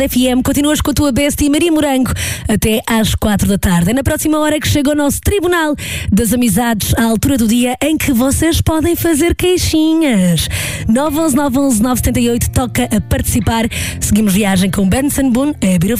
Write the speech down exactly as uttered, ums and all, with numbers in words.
F M, continuas com a tua bestie Maria Morango até às quatro da tarde. É na próxima hora que chega o nosso Tribunal das Amizades, à altura do dia em que vocês podem fazer queixinhas. nove um um nove um um nove sete oito, toca a participar. Seguimos viagem com Benson Boone, a Beautiful